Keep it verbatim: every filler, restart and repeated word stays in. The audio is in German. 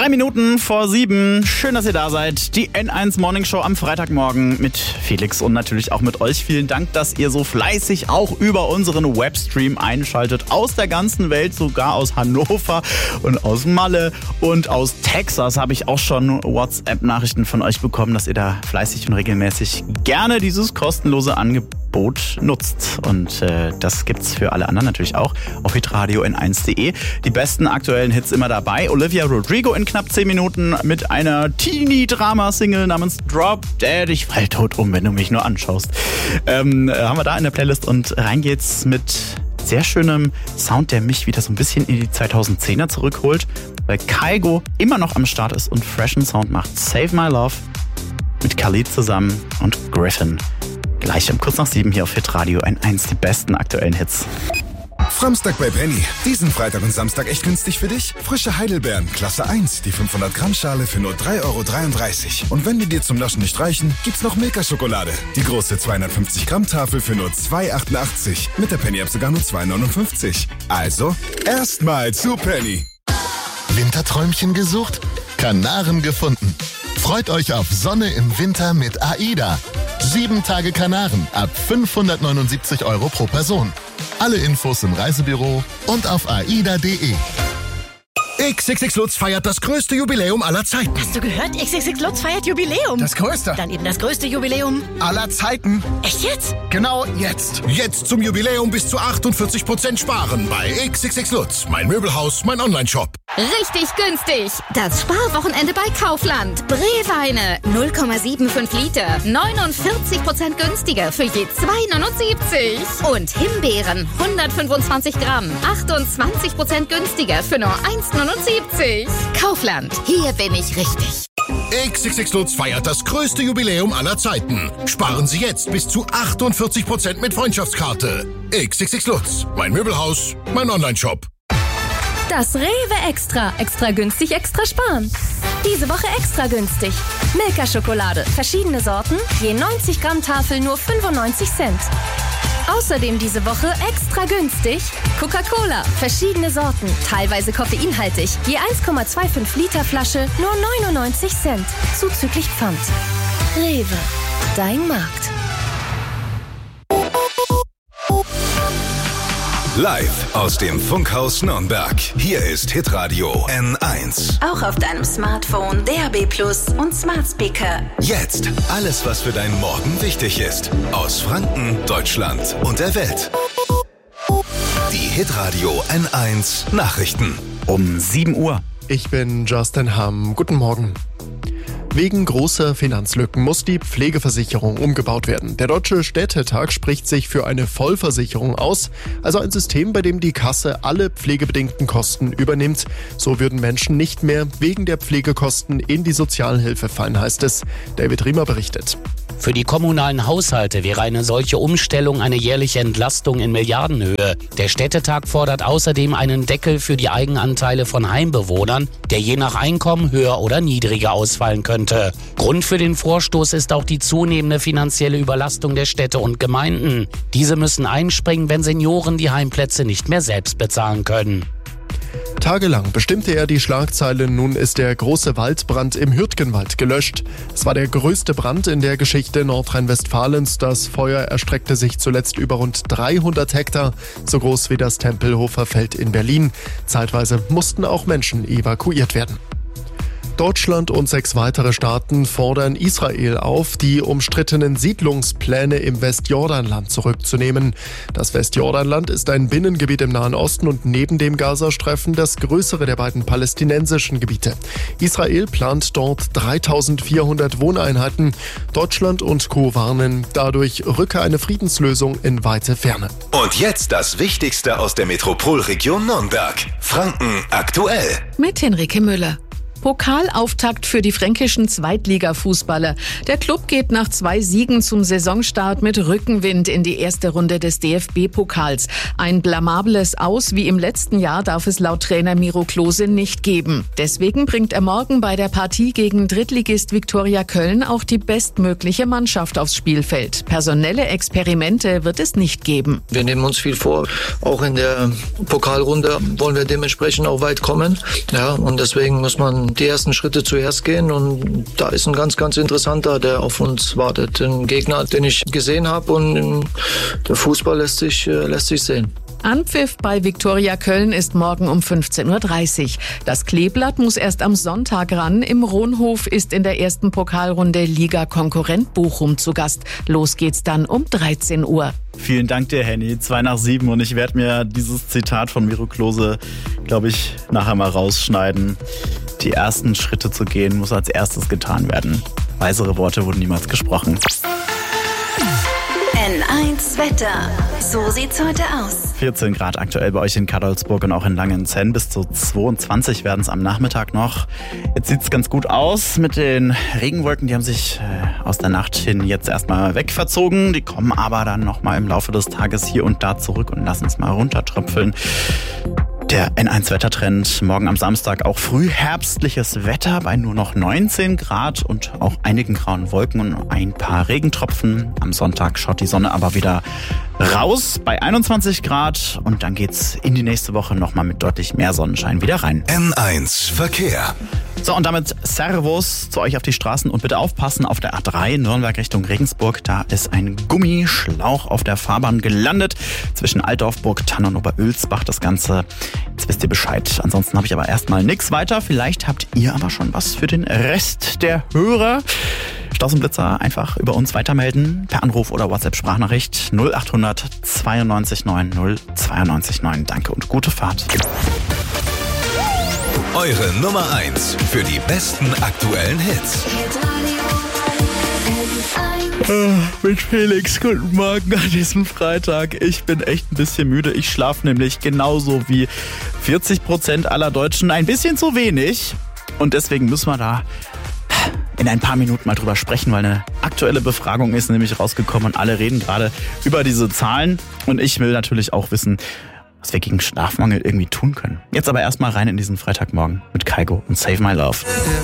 Drei Minuten vor sieben. Schön, dass ihr da seid. Die N eins Morning Show am Freitagmorgen mit Felix und natürlich auch mit euch. Vielen Dank, dass ihr so fleißig auch über unseren Webstream einschaltet. Aus der ganzen Welt, sogar aus Hannover und aus Malle und aus Texas habe ich auch schon WhatsApp-Nachrichten von euch bekommen, dass ihr da fleißig und regelmäßig gerne dieses kostenlose Angebot nutzt. Und äh, das gibt's für alle anderen natürlich auch auf hitradio n eins punkt de. Die besten aktuellen Hits immer dabei. Olivia Rodrigo in knapp zehn Minuten mit einer Teenie-Drama-Single namens Drop Dead. Ich fall tot um, wenn du mich nur anschaust. Ähm, haben wir da in der Playlist und rein geht's mit sehr schönem Sound, der mich wieder so ein bisschen in die zweitausendzehner zurückholt, weil Kygo immer noch am Start ist und freshen Sound macht. Save My Love mit Khalid zusammen und Griffin. Gleich um kurz nach sieben hier auf Hitradio N eins, die besten aktuellen Hits. Samstag bei Penny. Diesen Freitag und Samstag echt günstig für dich? Frische Heidelbeeren, Klasse eins, die fünfhundert Gramm Schale für nur drei Euro dreiunddreißig. Und wenn die dir zum Naschen nicht reichen, gibt's noch Milka-Schokolade. Die große zweihundertfünfzig Gramm Tafel für nur zwei Euro achtundachtzig. Mit der Penny-App sogar nur zwei Euro neunundfünfzig. Also, erstmal zu Penny. Winterträumchen gesucht? Kanaren gefunden. Freut euch auf Sonne im Winter mit AIDA. Sieben Tage Kanaren ab fünfhundertneunundsiebzig Euro pro Person. Alle Infos im Reisebüro und auf aida punkt de. X X X Lutz feiert das größte Jubiläum aller Zeiten. Hast du gehört? X X X Lutz feiert Jubiläum. Das größte. Dann eben das größte Jubiläum aller Zeiten. Echt jetzt? Genau jetzt. Jetzt zum Jubiläum bis zu achtundvierzig Prozent sparen bei X X X Lutz. Mein Möbelhaus, mein Online-Shop. Richtig günstig. Das Sparwochenende bei Kaufland. Breweine null Komma fünfundsiebzig Liter. neunundvierzig Prozent günstiger für je zwei Euro neunundsiebzig. Und Himbeeren hundertfünfundzwanzig Gramm. achtundzwanzig Prozent günstiger für nur eins Euro neunundsiebzig. Kaufland. Hier bin ich richtig. X X X Lutz feiert das größte Jubiläum aller Zeiten. Sparen Sie jetzt bis zu achtundvierzig Prozent mit Freundschaftskarte. X X X Lutz. Mein Möbelhaus, mein Online-Shop. Das Rewe Extra. Extra günstig, extra sparen. Diese Woche extra günstig. Milka-Schokolade. Verschiedene Sorten. Je neunzig Gramm Tafel nur fünfundneunzig Cent. Außerdem diese Woche extra günstig. Coca-Cola. Verschiedene Sorten. Teilweise koffeinhaltig. Je eins Komma fünfundzwanzig Liter Flasche nur neunundneunzig Cent. Zuzüglich Pfand. Rewe. Dein Markt. Live aus dem Funkhaus Nürnberg. Hier ist Hitradio N eins. Auch auf deinem Smartphone, D A B Plus und Smart Speaker. Jetzt alles, was für deinen Morgen wichtig ist. Aus Franken, Deutschland und der Welt. Die Hitradio N eins Nachrichten. Um sieben Uhr. Ich bin Justin Hamm. Guten Morgen. Wegen großer Finanzlücken muss die Pflegeversicherung umgebaut werden. Der Deutsche Städtetag spricht sich für eine Vollversicherung aus, also ein System, bei dem die Kasse alle pflegebedingten Kosten übernimmt. So würden Menschen nicht mehr wegen der Pflegekosten in die Sozialhilfe fallen, heißt es. David Riemer berichtet. Für die kommunalen Haushalte wäre eine solche Umstellung eine jährliche Entlastung in Milliardenhöhe. Der Städtetag fordert außerdem einen Deckel für die Eigenanteile von Heimbewohnern, der je nach Einkommen höher oder niedriger ausfallen könnte. Grund für den Vorstoß ist auch die zunehmende finanzielle Überlastung der Städte und Gemeinden. Diese müssen einspringen, wenn Senioren die Heimplätze nicht mehr selbst bezahlen können. Tagelang bestimmte er die Schlagzeile, nun ist der große Waldbrand im Hürtgenwald gelöscht. Es war der größte Brand in der Geschichte Nordrhein-Westfalens. Das Feuer erstreckte sich zuletzt über rund dreihundert Hektar, so groß wie das Tempelhofer Feld in Berlin. Zeitweise mussten auch Menschen evakuiert werden. Deutschland und sechs weitere Staaten fordern Israel auf, die umstrittenen Siedlungspläne im Westjordanland zurückzunehmen. Das Westjordanland ist ein Binnengebiet im Nahen Osten und neben dem Gazastreifen das größere der beiden palästinensischen Gebiete. Israel plant dort dreitausendvierhundert Wohneinheiten. Deutschland und Co. warnen, dadurch rücke eine Friedenslösung in weite Ferne. Und jetzt das Wichtigste aus der Metropolregion Nürnberg. Franken aktuell. Mit Henrike Müller. Pokalauftakt für die fränkischen Zweitliga-Fußballer. Der Klub geht nach zwei Siegen zum Saisonstart mit Rückenwind in die erste Runde des D F B-Pokals. Ein blamables Aus wie im letzten Jahr darf es laut Trainer Miro Klose nicht geben. Deswegen bringt er morgen bei der Partie gegen Drittligist Viktoria Köln auch die bestmögliche Mannschaft aufs Spielfeld. Personelle Experimente wird es nicht geben. Wir nehmen uns viel vor. Auch in der Pokalrunde wollen wir dementsprechend auch weit kommen. Ja, und deswegen muss man die ersten Schritte zuerst gehen und da ist ein ganz, ganz interessanter, der auf uns wartet. Ein Gegner, den ich gesehen habe und der Fußball lässt sich, lässt sich sehen. Anpfiff bei Viktoria Köln ist morgen um fünfzehn Uhr dreißig. Das Kleeblatt muss erst am Sonntag ran. Im Rohnhof ist in der ersten Pokalrunde Liga-Konkurrent Bochum zu Gast. Los geht's dann um dreizehn Uhr. Vielen Dank dir, Henny. Zwei nach sieben und ich werde mir dieses Zitat von Miro Klose, glaube ich, nachher mal rausschneiden. Die ersten Schritte zu gehen, muss als erstes getan werden. Weisere Worte wurden niemals gesprochen. N eins Wetter. So sieht's heute aus. vierzehn Grad aktuell bei euch in Kadolsburg und auch in Langenzenn. Bis zu zweiundzwanzig werden es am Nachmittag noch. Jetzt sieht's ganz gut aus mit den Regenwolken. Die haben sich äh, aus der Nacht hin jetzt erstmal wegverzogen. Die kommen aber dann nochmal im Laufe des Tages hier und da zurück und lassen es mal runtertröpfeln. Der N eins Wettertrend, morgen am Samstag auch frühherbstliches Wetter bei nur noch neunzehn Grad und auch einigen grauen Wolken und ein paar Regentropfen. Am Sonntag schaut die Sonne aber wieder raus bei einundzwanzig Grad und dann geht's in die nächste Woche nochmal mit deutlich mehr Sonnenschein wieder rein. N eins Verkehr. So, und damit Servus zu euch auf die Straßen und bitte aufpassen auf der A drei Nürnberg Richtung Regensburg. Da ist ein Gummischlauch auf der Fahrbahn gelandet zwischen Altdorf, Tann und Oberölsbach. Das Ganze, jetzt wisst ihr Bescheid. Ansonsten habe ich aber erstmal nichts weiter. Vielleicht habt ihr aber schon was für den Rest der Hörer. Staus und Blitzer einfach über uns weitermelden per Anruf oder WhatsApp-Sprachnachricht null acht hundert zweiundneunzig neun null zweiundneunzig neun. Danke und gute Fahrt. Eure Nummer eins für die besten aktuellen Hits. Äh, mit Felix, guten Morgen an diesem Freitag. Ich bin echt ein bisschen müde. Ich schlafe nämlich genauso wie vierzig Prozent aller Deutschen ein bisschen zu wenig. Und deswegen müssen wir da in ein paar Minuten mal drüber sprechen, weil eine aktuelle Befragung ist nämlich rausgekommen und alle reden gerade über diese Zahlen. Und ich will natürlich auch wissen, was wir gegen Schlafmangel irgendwie tun können. Jetzt aber erstmal rein in diesen Freitagmorgen mit Kygo und Save My Love.